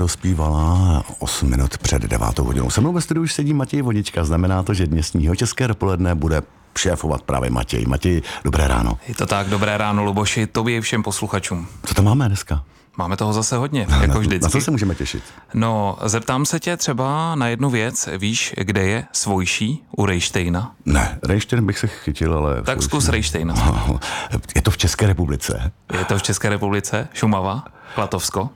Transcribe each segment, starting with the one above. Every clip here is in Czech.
dospívala 8 minut před 9 hodinou. Se mnou ve studiu už sedí Matěj Vodička. Znamená to, že dnesní Jihočeské dopoledne bude šéfovat právě Matěj. Matěj, dobré ráno. Je to tak, dobré ráno, Luboši, tobě i všem posluchačům. Co tam máme dneska? Máme toho zase hodně, jako vždycky. Na co se můžeme těšit? No, zeptám se tě třeba na jednu věc. Víš, kde je Svojší u Rejštejna? Ne, Rejštejn bych se chytil, ale... Tak zkus Rejštejna. Je to v České republice. Je to v České republice? Šumava? Klatovsko?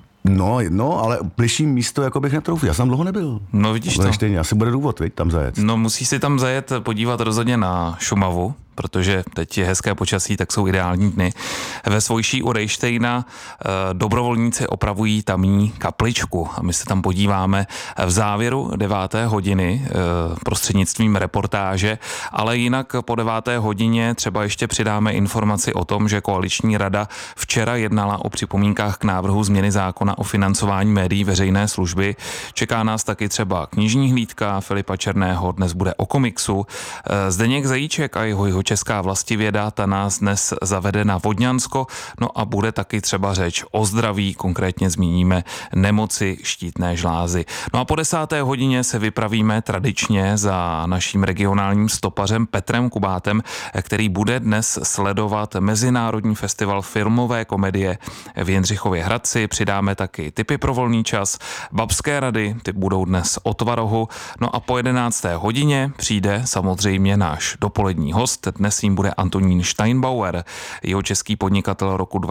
No, ale bližší místo jako bych netroufl. Já jsem dlouho nebyl. No vidíš to. Rejštejn, asi bude důvod, viď, tam zajet. No musíš si tam zajet, podívat rozhodně na Šumavu, protože teď je hezké počasí, tak jsou ideální dny. Ve Svojší u Rejštejna dobrovolníci opravují tamní kapličku a my se tam podíváme v závěru 9. hodiny prostřednictvím reportáže, ale jinak po 9. hodině třeba ještě přidáme informaci o tom, že koaliční rada včera jednala o připomínkách k návrhu změny zákona o financování médií veřejné služby. Čeká nás taky třeba knižní hlídka Filipa Černého, dnes bude o komiksu. Zdeněk Zajíček a jeho česká vlastivěda, ta nás dnes zavede na Vodňansko, no a bude taky třeba řeč o zdraví, konkrétně zmíníme nemoci štítné žlázy. No a po 10. hodině se vypravíme tradičně za naším regionálním stopařem Petrem Kubátem, který bude dnes sledovat Mezinárodní festival filmové komedie v Jindřichově Hradci. Přidáme taky tipy pro volný čas, babské rady, ty budou dnes o tvarohu. No a po 11. hodině přijde samozřejmě náš dopolední host. Dnes jím bude Antonín Steinbauer, jeho český podnikatel roku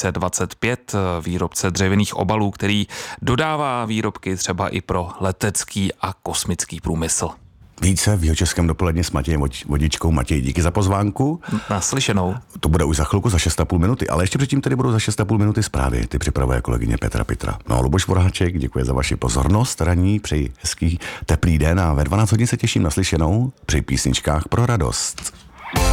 2025, výrobce dřevěných obalů, který dodává výrobky třeba i pro letecký a kosmický průmysl. Více v Jihočeském dopoledně s Matějem Vodičkou. Matěj, díky za pozvánku. Naslyšenou. To bude už za chvilku, za 6,5 minuty, ale ještě předtím tady budou za 6,5 minuty zprávy. Ty připravuje kolegyně Petra Pitra. No a Luboš Vorháček, děkuji za vaši pozornost. Ranní, přeji hezký teplý den a ve 12 hodin se těším na slyšenou při písničkách pro radost.